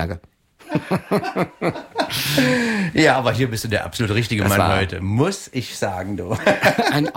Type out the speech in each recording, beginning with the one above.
Danke. Ja, aber hier bist du der absolut richtige Das Mann war- heute, muss ich sagen, du. Ein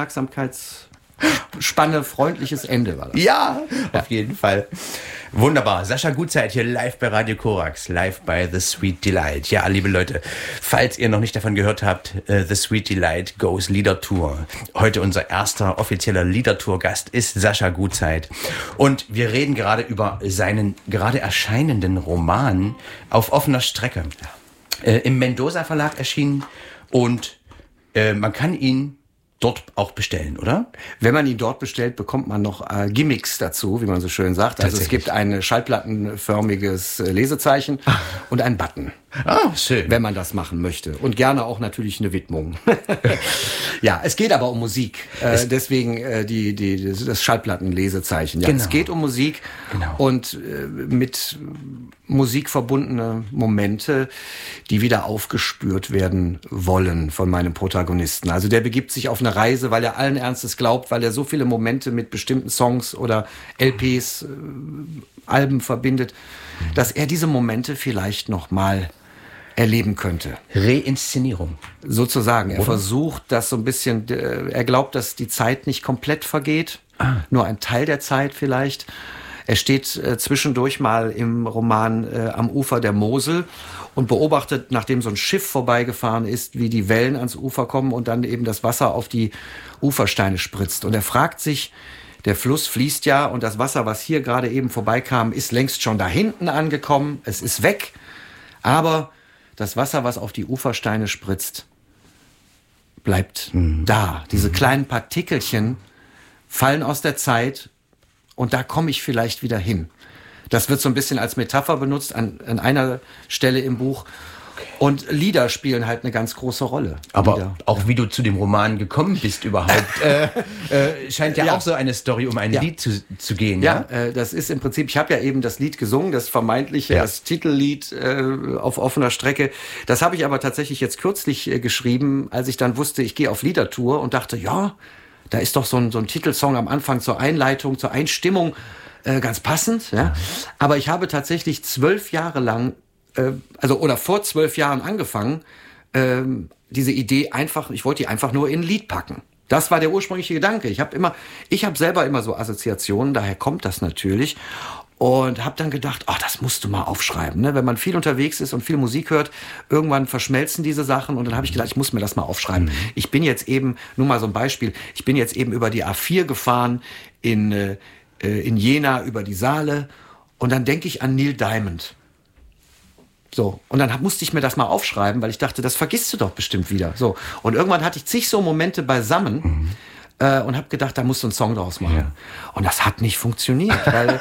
Aufmerksamkeitsspanne, freundliches Ende war das. Ja, auf jeden Fall. Wunderbar. Sascha Gutzeit hier live bei Radio Korax, live bei The Sweet Delight. Ja, liebe Leute, falls ihr noch nicht davon gehört habt, The Sweet Delight Goes Lieder Tour. Heute unser erster offizieller Lieder Tour Gast ist Sascha Gutzeit. Und wir reden gerade über seinen gerade erscheinenden Roman Auf offener Strecke. Im Mendoza Verlag erschienen und man kann ihn dort auch bestellen, oder? Wenn man ihn dort bestellt, bekommt man noch Gimmicks dazu, wie man so schön sagt. Also es gibt ein schallplattenförmiges Lesezeichen und einen Button. Ah, schön. Wenn man das machen möchte. Und gerne auch natürlich eine Widmung. Ja, es geht aber um Musik. Deswegen das Schallplattenlesezeichen. Ja, Genau. es geht um Musik Genau. und mit Musik verbundene Momente, die wieder aufgespürt werden wollen von meinem Protagonisten. Also der begibt sich auf eine Reise, weil er allen Ernstes glaubt, weil er so viele Momente mit bestimmten Songs oder LPs, Alben verbindet, dass er diese Momente vielleicht noch mal erleben könnte. Reinszenierung. Sozusagen. Er versucht das so ein bisschen, er glaubt, dass die Zeit nicht komplett vergeht, nur ein Teil der Zeit vielleicht. Er steht zwischendurch mal im Roman am Ufer der Mosel und beobachtet, nachdem so ein Schiff vorbeigefahren ist, wie die Wellen ans Ufer kommen und dann eben das Wasser auf die Ufersteine spritzt. Und er fragt sich, der Fluss fließt ja und das Wasser, was hier gerade eben vorbeikam, ist längst schon da hinten angekommen. Es ist weg. Aber das Wasser, was auf die Ufersteine spritzt, bleibt da. Diese kleinen Partikelchen fallen aus der Zeit und da komme ich vielleicht wieder hin. Das wird so ein bisschen als Metapher benutzt an einer Stelle im Buch. Und Lieder spielen halt eine ganz große Rolle. Aber Lieder. auch wie du zu dem Roman gekommen bist überhaupt, scheint ja auch so eine Story um ein Lied zu gehen. Ja, das ist im Prinzip, ich habe ja eben das Lied gesungen, das vermeintliche, das Titellied auf offener Strecke. Das habe ich aber tatsächlich jetzt kürzlich geschrieben, als ich dann wusste, ich gehe auf Liedertour und dachte, ja, da ist doch so ein Titelsong am Anfang zur Einleitung, zur Einstimmung ganz passend. Ja? Aber ich habe tatsächlich 12 Jahre lang, vor 12 Jahren angefangen, diese Idee ich wollte die einfach nur in ein Lied packen. Das war der ursprüngliche Gedanke. Ich habe selber immer so Assoziationen, daher kommt das natürlich. Und habe dann gedacht, das musst du mal aufschreiben. Ne? Wenn man viel unterwegs ist und viel Musik hört, irgendwann verschmelzen diese Sachen. Und dann habe ich gedacht, ich muss mir das mal aufschreiben. Ich bin jetzt eben, nur mal so ein Beispiel, ich bin jetzt eben über die A4 gefahren in Jena über die Saale. Und dann denke ich an Neil Diamond. So, und dann musste ich mir das mal aufschreiben, weil ich dachte, das vergisst du doch bestimmt wieder. So, und irgendwann hatte ich zig so Momente beisammen und habe gedacht, da musst du einen Song draus machen. Ja. Und das hat nicht funktioniert, weil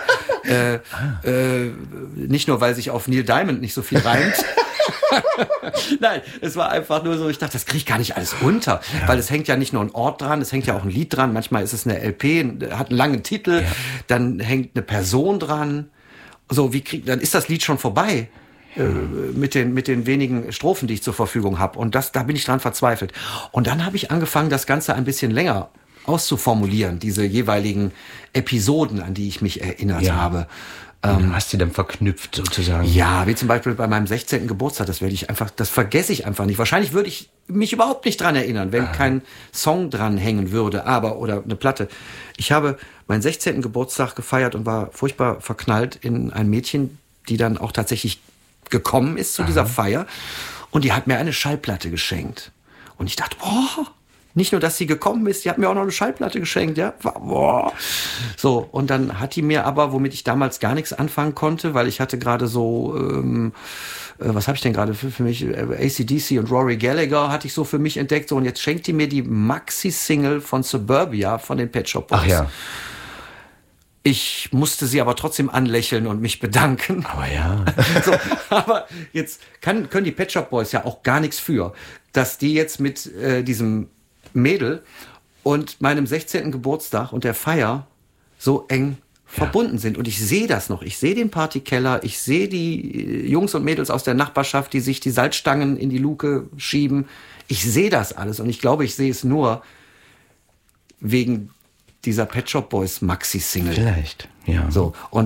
nicht nur, weil sich auf Neil Diamond nicht so viel reimt. Nein, es war einfach nur so, ich dachte, das kriege ich gar nicht alles unter, weil es hängt ja nicht nur ein Ort dran, es hängt ja auch ein Lied dran, manchmal ist es eine LP, hat einen langen Titel, dann hängt eine Person dran. So, dann ist das Lied schon vorbei. Mit den wenigen Strophen, die ich zur Verfügung habe. Und da bin ich dran verzweifelt. Und dann habe ich angefangen, das Ganze ein bisschen länger auszuformulieren, diese jeweiligen Episoden, an die ich mich erinnert habe. Und hast du dann verknüpft sozusagen? Ja, wie zum Beispiel bei meinem 16. Geburtstag, das vergesse ich einfach nicht. Wahrscheinlich würde ich mich überhaupt nicht dran erinnern, wenn kein Song dran hängen würde, oder eine Platte. Ich habe meinen 16. Geburtstag gefeiert und war furchtbar verknallt in ein Mädchen, die dann auch tatsächlich gekommen ist zu dieser Feier und die hat mir eine Schallplatte geschenkt. Und ich dachte, nicht nur, dass sie gekommen ist, die hat mir auch noch eine Schallplatte geschenkt, ja. So, und dann hat die mir aber, womit ich damals gar nichts anfangen konnte, weil ich hatte gerade so, was habe ich denn gerade für mich? AC/DC und Rory Gallagher hatte ich so für mich entdeckt. So, und jetzt schenkt die mir die Maxi-Single von Suburbia von den Pet Shop Boys. Ach ja. Ich musste sie aber trotzdem anlächeln und mich bedanken. Aber ja. So, aber jetzt können die Pet Shop Boys ja auch gar nichts für, dass die jetzt mit diesem Mädel und meinem 16. Geburtstag und der Feier so eng verbunden sind. Und ich sehe das noch. Ich sehe den Partykeller, ich sehe die Jungs und Mädels aus der Nachbarschaft, die sich die Salzstangen in die Luke schieben. Ich sehe das alles und ich glaube, ich sehe es nur wegen dieser Pet Shop Boys Maxi-Single. Vielleicht, ja. So, und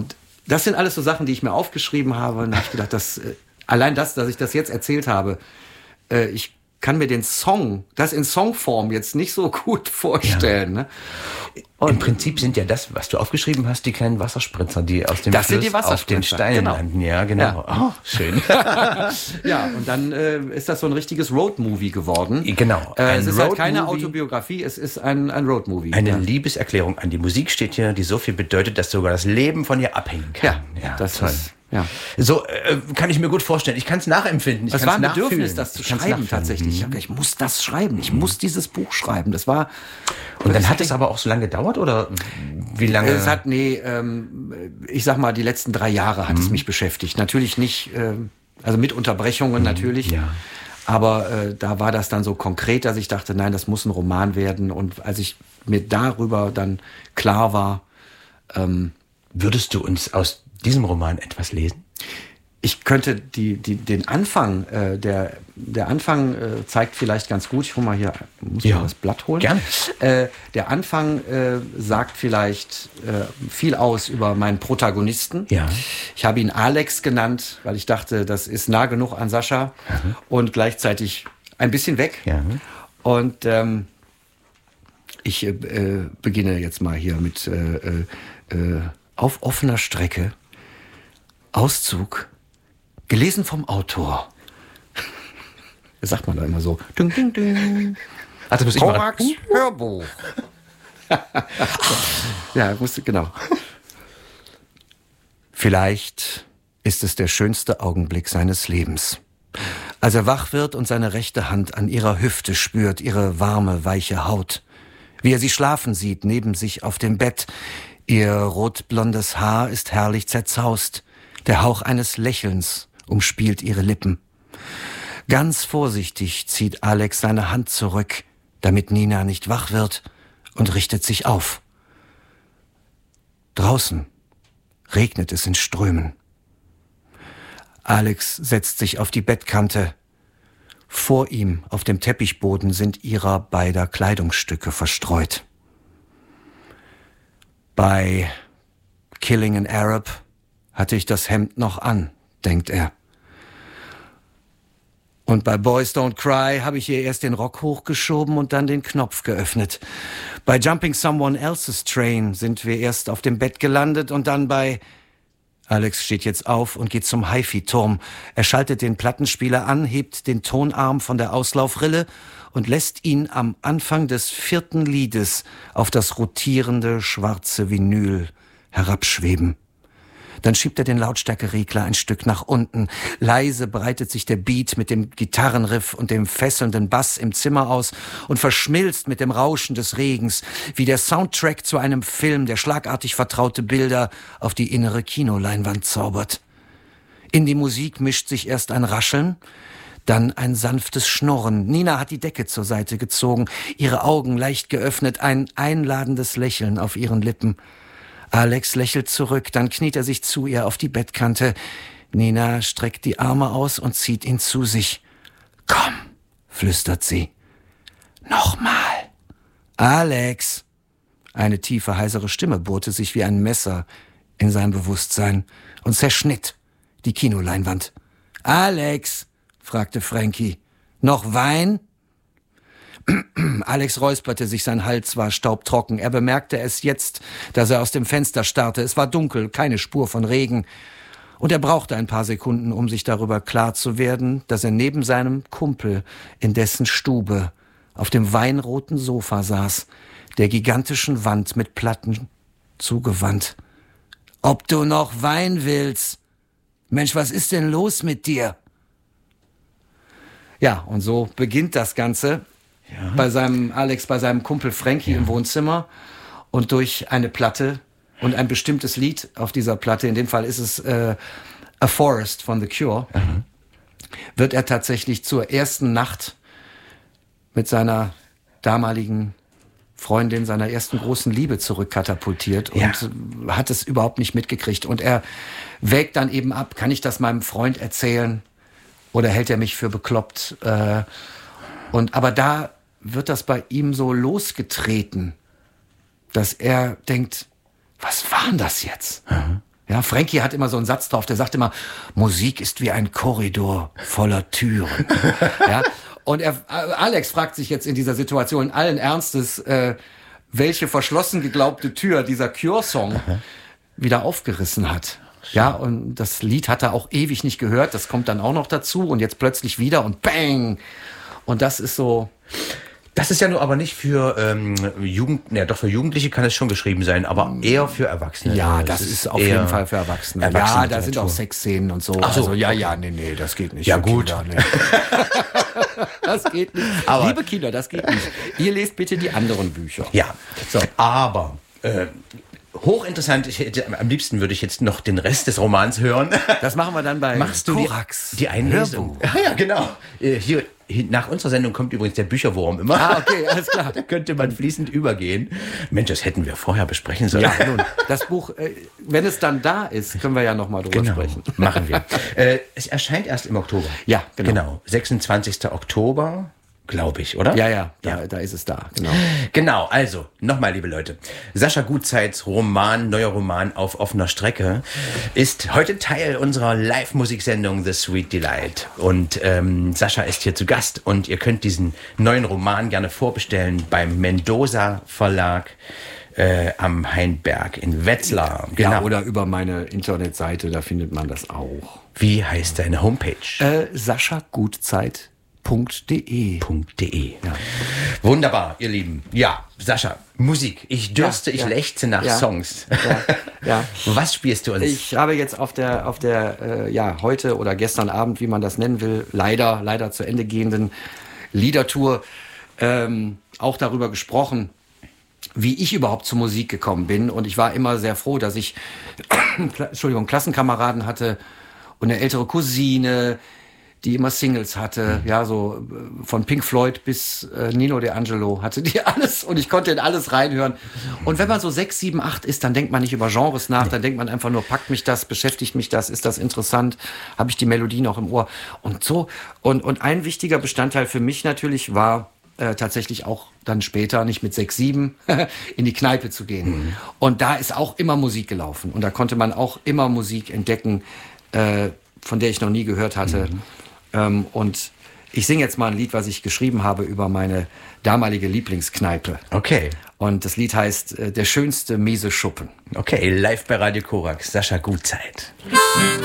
das sind alles so Sachen, die ich mir aufgeschrieben habe. Und da habe ich gedacht, allein das, dass ich das jetzt erzählt habe, ich kann mir den Song, das in Songform jetzt nicht so gut vorstellen. Ja. Ne? Und im Prinzip sind ja das, was du aufgeschrieben hast, die kleinen Wasserspritzer, die aus dem Fluss auf den Steinen landen. Ja, genau. Ja. Oh, schön. Ja, und dann ist das so ein richtiges Roadmovie geworden. Genau. Es ist halt keine Autobiografie, es ist ein Roadmovie. Eine Liebeserklärung an die Musik steht hier, die so viel bedeutet, dass sogar das Leben von ihr abhängen kann. Ja, das toll. Ja. So kann ich mir gut vorstellen. Ich kann es nachempfinden. Es war ein Bedürfnis, das zu schreiben tatsächlich. Ich muss das schreiben. Ich muss dieses Buch schreiben. Das war. Und dann hat es aber auch so lange gedauert oder wie lange? Es hat ich sag mal, die letzten 3 Jahre hat es mich beschäftigt. Natürlich nicht, also mit Unterbrechungen natürlich. Ja. Aber da war das dann so konkret, dass ich dachte, nein, das muss ein Roman werden. Und als ich mir darüber dann klar war, würdest du uns aus diesem Roman etwas lesen? Ich könnte den Anfang, der Anfang zeigt vielleicht ganz gut, ich hole mal hier, muss mal das Blatt holen. Gerne. Der Anfang sagt vielleicht viel aus über meinen Protagonisten. Ja. Ich habe ihn Alex genannt, weil ich dachte, das ist nah genug an Sascha und gleichzeitig ein bisschen weg. Ja. Und ich beginne jetzt mal hier mit auf offener Strecke, Auszug, gelesen vom Autor. Das sagt man da immer so. Ding, ding, ding. Also muss ich Korax Hörbuch. Ja, musste, genau. Vielleicht ist es der schönste Augenblick seines Lebens. Als er wach wird und seine rechte Hand an ihrer Hüfte spürt, ihre warme, weiche Haut. Wie er sie schlafen sieht, neben sich auf dem Bett. Ihr rotblondes Haar ist herrlich zerzaust. Der Hauch eines Lächelns umspielt ihre Lippen. Ganz vorsichtig zieht Alex seine Hand zurück, damit Nina nicht wach wird, und richtet sich auf. Draußen regnet es in Strömen. Alex setzt sich auf die Bettkante. Vor ihm auf dem Teppichboden sind ihrer beider Kleidungsstücke verstreut. Bei Killing an Arab hatte ich das Hemd noch an, denkt er. Und bei Boys Don't Cry habe ich ihr erst den Rock hochgeschoben und dann den Knopf geöffnet. Bei Jumping Someone Else's Train sind wir erst auf dem Bett gelandet und dann bei... Alex steht jetzt auf und geht zum HiFi-Turm. Er schaltet den Plattenspieler an, hebt den Tonarm von der Auslaufrille und lässt ihn am Anfang des 4. Liedes auf das rotierende schwarze Vinyl herabschweben. Dann schiebt er den Lautstärkeregler ein Stück nach unten. Leise breitet sich der Beat mit dem Gitarrenriff und dem fesselnden Bass im Zimmer aus und verschmilzt mit dem Rauschen des Regens, wie der Soundtrack zu einem Film, der schlagartig vertraute Bilder auf die innere Kinoleinwand zaubert. In die Musik mischt sich erst ein Rascheln, dann ein sanftes Schnurren. Nina hat die Decke zur Seite gezogen, ihre Augen leicht geöffnet, ein einladendes Lächeln auf ihren Lippen. Alex lächelt zurück, dann kniet er sich zu ihr auf die Bettkante. Nina streckt die Arme aus und zieht ihn zu sich. »Komm«, flüstert sie. »Nochmal.« »Alex!« Eine tiefe, heisere Stimme bohrte sich wie ein Messer in sein Bewusstsein und zerschnitt die Kinoleinwand. »Alex«, fragte Frankie, »noch Wein?« Alex räusperte sich, sein Hals war staubtrocken. Er bemerkte es jetzt, dass er aus dem Fenster starrte. Es war dunkel, keine Spur von Regen. Und er brauchte ein paar Sekunden, um sich darüber klar zu werden, dass er neben seinem Kumpel in dessen Stube auf dem weinroten Sofa saß, der gigantischen Wand mit Platten zugewandt. »Ob du noch Wein willst? Mensch, was ist denn los mit dir?« Ja, und so beginnt das Ganze. Ja. Bei seinem Kumpel Frankie im Wohnzimmer und durch eine Platte und ein bestimmtes Lied auf dieser Platte, in dem Fall ist es A Forest von The Cure, wird er tatsächlich zur ersten Nacht mit seiner damaligen Freundin, seiner ersten großen Liebe zurückkatapultiert und hat es überhaupt nicht mitgekriegt. Und er wägt dann eben ab, kann ich das meinem Freund erzählen oder hält er mich für bekloppt? Aber da wird das bei ihm so losgetreten, dass er denkt, was war denn das jetzt? Ja, Frankie hat immer so einen Satz drauf, der sagt immer, Musik ist wie ein Korridor voller Türen. Ja, und Alex fragt sich jetzt in dieser Situation allen Ernstes, welche verschlossen geglaubte Tür dieser Cure-Song wieder aufgerissen hat. Ja, und das Lied hat er auch ewig nicht gehört, das kommt dann auch noch dazu und jetzt plötzlich wieder und bang! Und das ist so... Das ist ja nur aber nicht für doch für Jugendliche kann es schon geschrieben sein, aber eher für Erwachsene. Ja, das ist auf jeden Fall für Erwachsene. Ja, da sind auch Sexszenen und so. Ach so, also nee, das geht nicht. Ja, gut. Kinder, nee. Das geht nicht. Aber liebe Kinder, das geht nicht. Ihr lest bitte die anderen Bücher. Ja, so. Aber hochinteressant, am liebsten würde ich jetzt noch den Rest des Romans hören. Das machen wir dann bei Machst du Korax. Die Einlesung? Ja, genau. Hier, nach unserer Sendung kommt übrigens der Bücherwurm immer. Ah, okay, alles klar. Da könnte man fließend übergehen. Mensch, das hätten wir vorher besprechen sollen. Ja, nun, das Buch, wenn es dann da ist, können wir ja nochmal drüber sprechen. Machen wir. Es erscheint erst im Oktober. Ja, genau. 26. Oktober. Glaube ich, oder? Ja, da ist es da, genau. Genau, also, nochmal, liebe Leute. Sascha Gutzeits neuer Roman auf offener Strecke, ist heute Teil unserer Live-Musiksendung The Sweet Delight. Und Sascha ist hier zu Gast und ihr könnt diesen neuen Roman gerne vorbestellen beim Mendoza Verlag am Hainberg in Wetzlar. Genau. Ja, oder über meine Internetseite, da findet man das auch. Wie heißt deine Homepage? SaschaGutzeit.de. Ja. Wunderbar, ihr Lieben. Ja, Sascha, Musik. Ich dürste, ich lechze nach Songs. Ja. Was spielst du uns? Ich habe jetzt auf der heute oder gestern Abend, wie man das nennen will, leider zu Ende gehenden Liedertour auch darüber gesprochen, wie ich überhaupt zur Musik gekommen bin. Und ich war immer sehr froh, dass ich Klassenkameraden hatte und eine ältere Cousine, die immer Singles hatte, ja, so von Pink Floyd bis Nino D'Angelo hatte die alles und ich konnte in alles reinhören. Und wenn man so 6, 7, 8 ist, dann denkt man nicht über Genres nach, dann denkt man einfach nur, packt mich das, beschäftigt mich das, ist das interessant, habe ich die Melodie noch im Ohr und so. Und ein wichtiger Bestandteil für mich natürlich war tatsächlich auch dann später, nicht mit 6, 7, in die Kneipe zu gehen. Mhm. Und da ist auch immer Musik gelaufen und da konnte man auch immer Musik entdecken, von der ich noch nie gehört hatte. Mhm. Und ich singe jetzt mal ein Lied, was ich geschrieben habe über meine damalige Lieblingskneipe. Okay. Und das Lied heißt Der schönste miese Schuppen. Okay, live bei Radio Korax, Sascha Gutzeit.